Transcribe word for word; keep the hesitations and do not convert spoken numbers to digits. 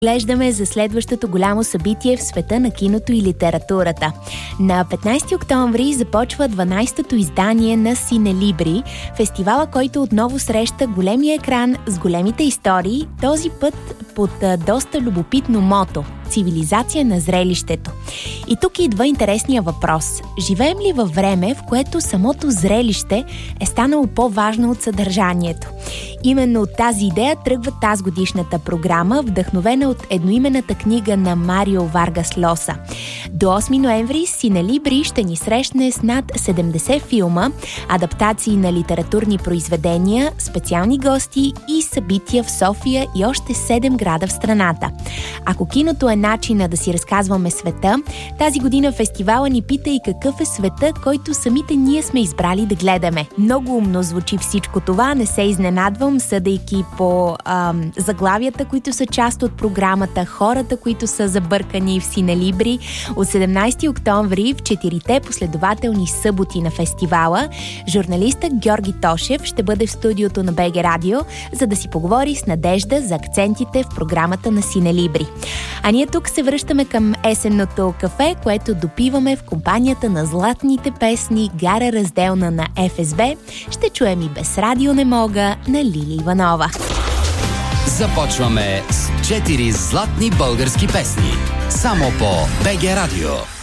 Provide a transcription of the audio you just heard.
Глеждаме за следващото голямо събитие в света на киното и литературата. На петнайсети октомври започва дванайсетото издание на Синелибри, фестивала, който отново среща големия екран с големите истории, този път под доста любопитно мото – цивилизация на зрелището. И тук идва интересния въпрос. Живеем ли във време, в което самото зрелище е станало по-важно от съдържанието? Именно от тази идея тръгва тази годишната програма, вдъхновена от едноименната книга на Марио Варгас Лоса. До осми ноември Синелибри ще ни срещне с над седемдесет филма, адаптации на литературни произведения, специални гости и събития в София и още седем града в страната. Ако киното е начина да си разказваме света, тази година фестивала ни пита и какъв е света, който самите ние сме избрали да гледаме. Много умно звучи всичко това, не се изненадвам, съдейки по ам, заглавията, които са част от програмата, хората, които са забъркани в Синелибри. От седемнайсети октомври в четирите последователни съботи на фестивала, журналиста Георги Тошев ще бъде в студиото на БГ Радио, за да си поговори с Надежда за акцентите в програмата на Синелибри. А ние тук се връщаме към есенното кафе, което допиваме в компанията на златните песни Гара разделна на Еф Ес Би. Ще чуем и Без радио не мога на Лили Иванова. Започваме с четири златни български песни. Само по БГ Радио.